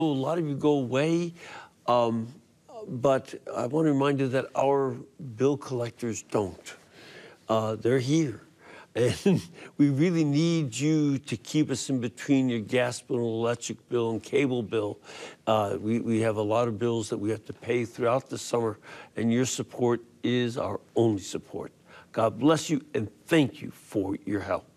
A lot of you go away, but I want to remind you that our bill collectors don't. They're here. And we really need you to keep us in between your gas bill, and electric bill, and cable bill. We have a lot of bills that we have to pay throughout the summer, and your support is our only support. God bless you, and thank you for your help.